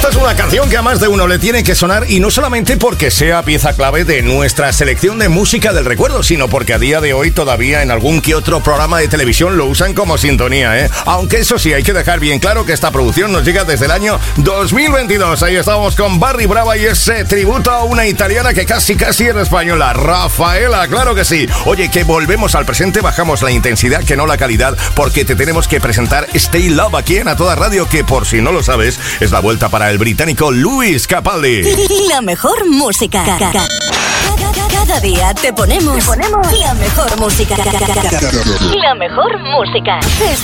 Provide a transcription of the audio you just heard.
Esta es una canción que a más de uno le tiene que sonar, y no solamente porque sea pieza clave de nuestra selección de música del recuerdo, sino porque a día de hoy todavía en algún que otro programa de televisión lo usan como sintonía, ¿eh? Aunque eso sí, hay que dejar bien claro que esta producción nos llega desde el año 2022. Ahí estamos con Barry Brava y ese tributo a una italiana que casi era española, Rafaela, claro que sí. Oye, que volvemos al presente, bajamos la intensidad, que no la calidad, porque te tenemos que presentar Stay Love aquí en A Toda Radio, que por si no lo sabes, es la vuelta para el británico Lewis Capaldi. La mejor música. Cada día te ponemos la mejor música. La mejor música.